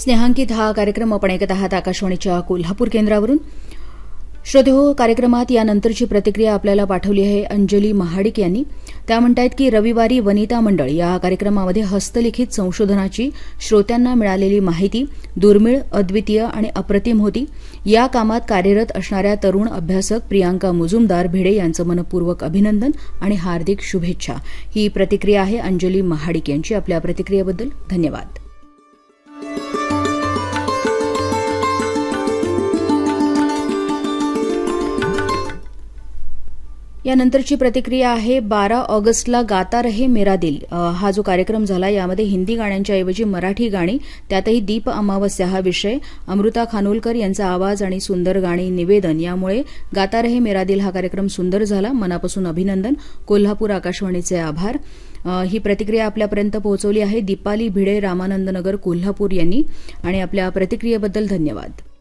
स्नेहांकित हा कार्यक्रम आपण ऐकत आहात आकाशवाणीच्या कोल्हापूर केंद्रावरून. श्रोतेहो, कार्यक्रमात यानंतरची प्रतिक्रिया आपल्याला पाठवली आहे अंजली महाडिक यांनी. त्या म्हणतायत की रविवारी वनिता मंडळ या कार्यक्रमामध्ये हस्तलिखित संशोधनाची श्रोत्यांना मिळालेली माहिती दुर्मिळ, अद्वितीय आणि अप्रतिम होती. या कामात कार्यरत असणाऱ्या तरुण अभ्यासक प्रियांका मुजुमदार भिडे यांचं मनपूर्वक अभिनंदन आणि हार्दिक शुभेच्छा. ही प्रतिक्रिया आहे अंजली महाडिक यांची. आपल्या प्रतिक्रियेबद्दल धन्यवाद. यानंतरची प्रतिक्रिया आहे 12 ऑगस्टला गाता रहे मेरा दिल हा जो कार्यक्रम झाला यामध्ये हिंदी गाण्यांच्या ऐवजी मराठी गाणी, त्यातही दीप अमावस्या हा विषय, अमृता खानोलकर यांचा आवाज आणि सुंदर गाणी निवेदन यामुळे गाता रहे मेरा दिल हा कार्यक्रम सुंदर झाला. मनापासून अभिनंदन. कोल्हापूर आकाशवाणीचे आभार. ही प्रतिक्रिया आपल्यापर्यंत पोहोचवली आहे दीपाली भिडे, रामानंद नगर, कोल्हापूर यांनी आणि आपल्या प्रतिक्रियेबद्दल धन्यवाद.